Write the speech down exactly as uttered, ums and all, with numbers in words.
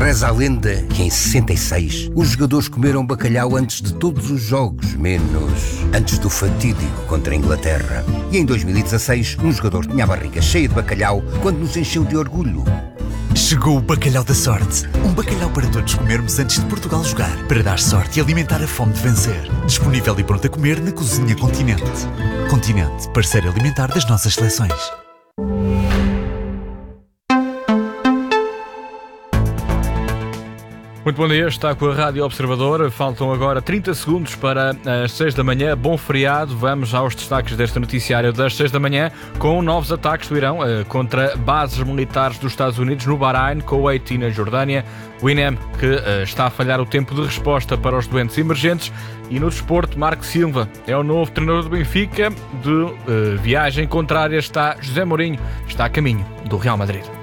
Reza a lenda que em sessenta e seis os jogadores comeram bacalhau antes de todos os jogos, menos antes do fatídico contra a Inglaterra. E em dois mil e dezasseis um jogador tinha a barriga cheia de bacalhau quando nos encheu de orgulho. Chegou o Bacalhau da Sorte. Um bacalhau para todos comermos antes de Portugal jogar, para dar sorte e alimentar a fome de vencer. Disponível e pronto a comer na Cozinha Continente. Continente, parceiro alimentar das nossas seleções. Muito bom dia, está com a Rádio Observador. Faltam agora trinta segundos para as seis da manhã. Bom feriado. Vamos aos destaques deste noticiário das seis da manhã, com novos ataques do Irão eh, contra bases militares dos Estados Unidos no Bahrein, Kuwait e na Jordânia. O I N E M, que eh, está a falhar o tempo de resposta para os doentes emergentes. E no desporto, Marco Silva é o novo treinador do Benfica. De eh, viagem contrária está José Mourinho. Está a caminho do Real Madrid.